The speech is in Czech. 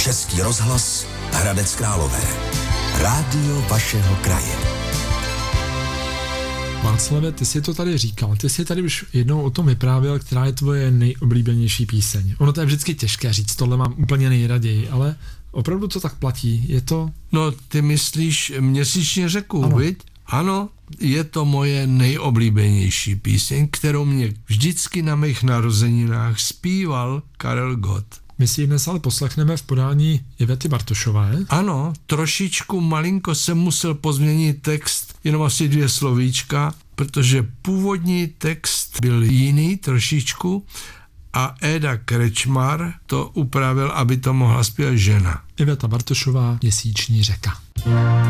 Český rozhlas Hradec Králové. Rádio vašeho kraje. Václave, ty jsi to tady říkal, ty jsi tady už jednou o tom vyprávěl, která je tvoje nejoblíbenější píseň. Ono to je vždycky těžké říct, tohle mám úplně nejraději, ale opravdu to tak platí, je to... No, ty myslíš Měsíční řeku, viď? Ano, je to moje nejoblíbenější píseň, kterou mě vždycky na mých narozeninách zpíval Karel Gott. My si ji dnes ale poslechneme v podání Ivety Bartošové. Ano, trošičku malinko jsem musel pozměnit text, jenom asi 2 slovíčka, protože původní text byl jiný trošičku a Éda Krečmar to upravil, aby to mohla zpívat žena. Iveta Bartošová, Měsíční řeka.